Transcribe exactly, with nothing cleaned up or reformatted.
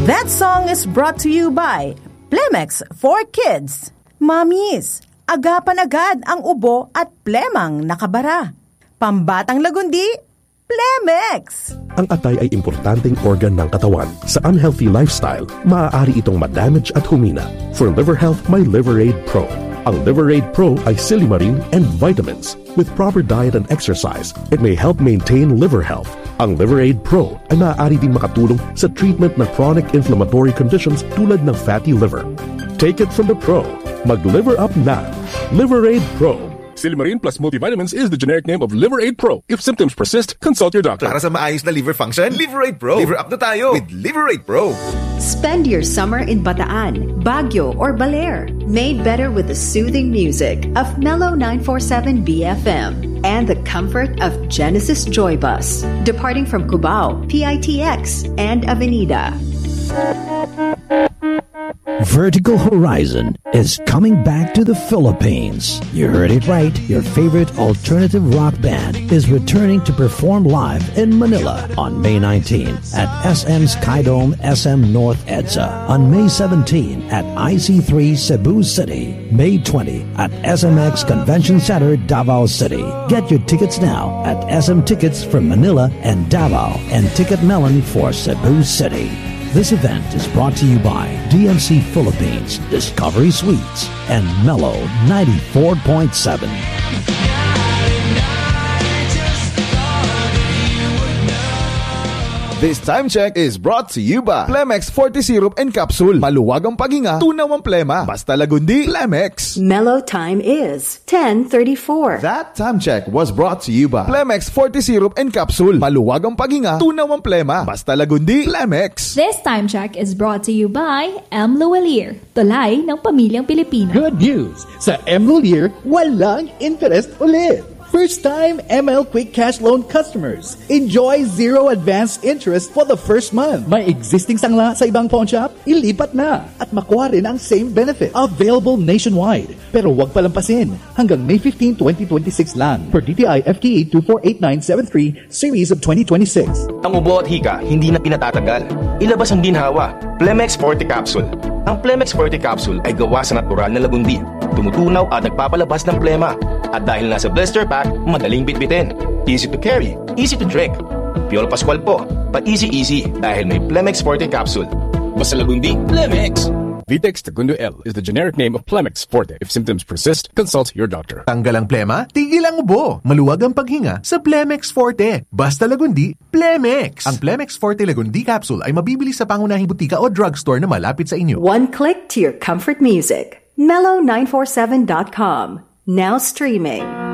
That song is brought to you by Plemex for Kids. Mommies, agapan agad ang ubo at plemang nakabara. Pambatang lagundi, Plemex! Ang atay ay importanteng organ ng katawan. Sa unhealthy lifestyle, maaari itong madamage at humina. For liver health, may Liveraid Pro. Ang Liveraid Pro ay silimarin and vitamins. With proper diet and exercise, it may help maintain liver health. Ang Liveraid Pro ay maaari din makatulong sa treatment ng chronic inflammatory conditions tulad ng fatty liver. Take it from the pro. Mag-liver up na. Liveraid Pro. Silimarin plus multivitamins is the generic name of Liveraid Pro. If symptoms persist, consult your doctor. Para sa maayos na liver function, Liveraid Pro. Liver up na tayo with Liveraid Pro. Spend your summer in Bataan, Baguio, or Baler. Made better with the soothing music of Mellow nine forty-seven B F M and the comfort of Genesis Joy Bus. Departing from Cubao, P I T X, and Avenida. Vertical Horizon is coming back to the Philippines. You heard it right. Your favorite alternative rock band is returning to perform live in Manila on May nineteenth at S M Skydome S M North EDSA, on May seventeenth at I C three Cebu City, May twentieth at S M X Convention Center Davao City. Get your tickets now at S M Tickets for Manila and Davao and Ticket Melon for Cebu City. This event is brought to you by D M C Philippines, Discovery Suites, and Mellow ninety-four point seven. This time check is brought to you by Plemex forty Syrup and Capsule. Maluwag ang paghinga, tunaw ang plema. Basta lagundi, Plemex. Mellow time is ten thirty-four. That time check was brought to you by Plemex forty Syrup and Capsule. Maluwag ang paghinga, tunaw ang plema. Basta lagundi, Plemex. This time check is brought to you by M. Luwalier, tulay ng pamilyang Pilipino. Good news! Sa M. Luwalier, walang interest ulit. First-time M L Quick Cash Loan customers, enjoy zero advance interest for the first month. May existing sangla sa ibang pawn shop? Ilipat na at makuha rin ang same benefit. Available nationwide. Pero huwag palampasin. Hanggang May fifteenth, twenty twenty-six lang. Per D T I F T E two four eight nine seven three Series of twenty twenty-six. Ang ubo at hika, hindi na pinatatagal. Ilabas ang ginhawa. Plemex forty Capsule. Ang Plemex forty Capsule ay gawa sa natural na lagundi. Tumutunaw at nagpapalabas ng plema. At dahil nasa blister pack, madaling bitbitin. Easy to carry, easy to drink. Piolo Pascual po, pa easy-easy dahil may Plemex forty Capsule. Basta lagundi, Plemex! Vitex Segundo L is the generic name of Plemex Forte. If symptoms persist, consult your doctor. Tanggal ang plema, tigil ang ubo. Maluwag ang paghinga sa Plemex Forte. Basta lagundi, Plemex! Ang Plemex Forte Lagundi Capsule ay mabibili sa pangunahing butika o drugstore na malapit sa inyo. One click to your comfort music. mellow nine four seven dot com. Now streaming.